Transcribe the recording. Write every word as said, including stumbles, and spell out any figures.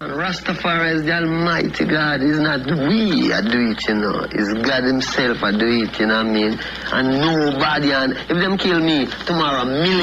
And Rastafari is the Almighty God. It's not we that do it, you know. It's God himself that do it, you know what I mean? And nobody, and if them kill me tomorrow, million